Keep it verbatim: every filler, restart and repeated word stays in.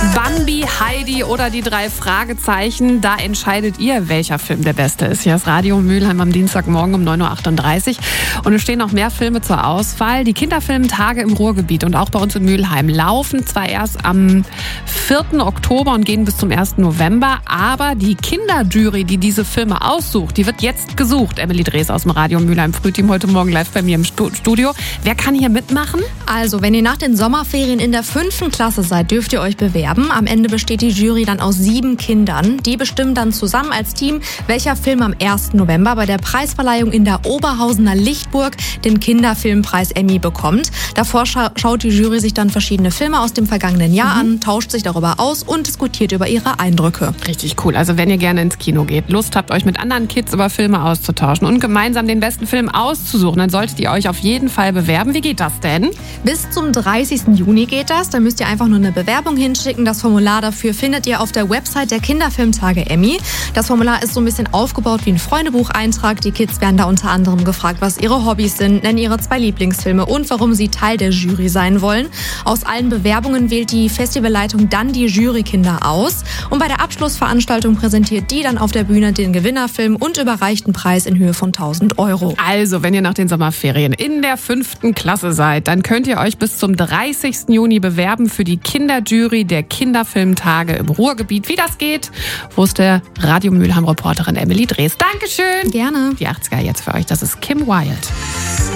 Bambi, Heidi oder die drei Fragezeichen, da entscheidet ihr, welcher Film der beste ist. Hier ist Radio Mülheim am Dienstagmorgen um neun Uhr achtunddreißig. Und es stehen noch mehr Filme zur Auswahl. Die Kinderfilmtage im Ruhrgebiet und auch bei uns in Mülheim laufen zwar erst am vierten Oktober und gehen bis zum ersten November, aber die Kinderjury, die diese Filme aussucht, die wird jetzt gesucht. Emily Drees aus dem Radio Mülheim Frühteam heute Morgen live bei mir im Studio. Wer kann hier mitmachen? Also, wenn ihr nach den Sommerferien in der fünften Klasse seid, dürft ihr euch bewerben. Am Ende besteht die Jury dann aus sieben Kindern. Die bestimmen dann zusammen als Team, welcher Film am ersten November bei der Preisverleihung in der Oberhausener Lichtburg den Kinderfilmpreis Emmy bekommt. Davor scha- schaut die Jury sich dann verschiedene Filme aus dem vergangenen Jahr mhm. an, tauscht sich darüber aus und diskutiert über ihre Eindrücke. Richtig cool. Also wenn ihr gerne ins Kino geht, Lust habt, euch mit anderen Kids über Filme auszutauschen und gemeinsam den besten Film auszusuchen, dann solltet ihr euch auf jeden Fall bewerben. Wie geht das denn? Bis zum dreißigsten Juni geht das. Da müsst ihr einfach nur eine Bewerbung hinschicken. Das Formular dafür findet ihr auf der Website der Kinderfilmtage Emmy. Das Formular ist so ein bisschen aufgebaut wie ein Freundebucheintrag. Die Kids werden da unter anderem gefragt, was ihre Hobbys sind, nennen ihre zwei Lieblingsfilme und warum sie Teil der Jury sein wollen. Aus allen Bewerbungen wählt die Festivalleitung dann die Jurykinder aus. Und bei der Abschlussveranstaltung präsentiert die dann auf der Bühne den Gewinnerfilm und überreicht einen Preis in Höhe von tausend Euro. Also, wenn ihr nach den Sommerferien in der fünften Klasse seid, dann könnt ihr euch bis zum dreißigsten Juni bewerben für die Kinderjury der Kinderfilmtage im Ruhrgebiet. Wie das geht, wusste Radio Mülheim-Reporterin Emily Drees. Dankeschön. Gerne. Die achtziger jetzt für euch, das ist Kim Wilde.